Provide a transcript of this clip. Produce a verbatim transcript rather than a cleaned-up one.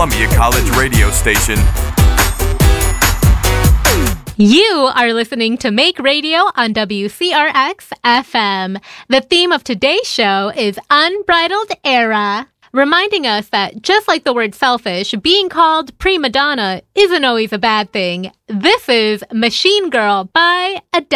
Columbia College radio station. You are listening to Make Radio on W C R X F M. The theme of today's show is Unbridled Era, reminding us that just like the word selfish, being called prima donna isn't always a bad thing. This is Machine Girl by Adele.